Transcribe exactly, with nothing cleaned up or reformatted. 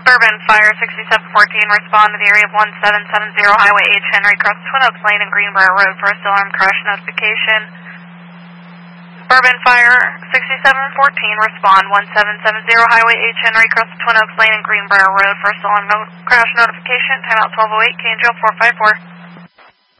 Bourbon Fire sixty-seven fourteen, respond to the area of one seven seven zero Highway H. Henry, across Twin Oaks Lane and Greenbrier Road, first alarm crash notification. Bourbon Fire sixty-seven fourteen, respond one seven seven zero Highway H. Henry, across Twin Oaks Lane and Greenbrier Road, first alarm no crash notification, timeout twelve oh eight, K N G L four five four.